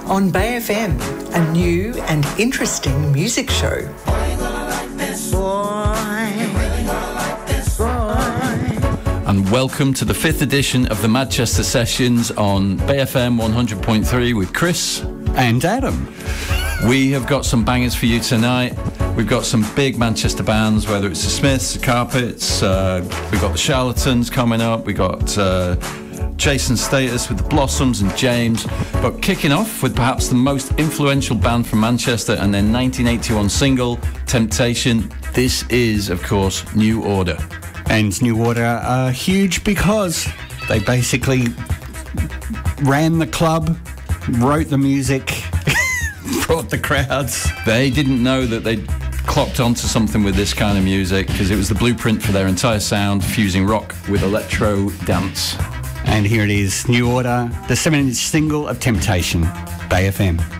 on Bay FM, a new and interesting music show. And welcome to the 5th edition of the Manchester Sessions on Bay FM 100.3 with Chris and Adam. We have got some bangers for you tonight. We've got some big Manchester bands, whether it's the Smiths, the Carpets, we've got the Charlatans coming up, we've got Jason Status with the Blossoms and James. But kicking off with perhaps the most influential band from Manchester and their 1981 single, Temptation. This is, of course, New Order. And New Order are huge because they basically ran the club, wrote the music, brought the crowds. They didn't know that they'd clocked onto something with this kind of music because it was the blueprint for their entire sound, fusing rock with electro dance. And here it is, New Order, the 7-inch single of Temptation, Bay FM.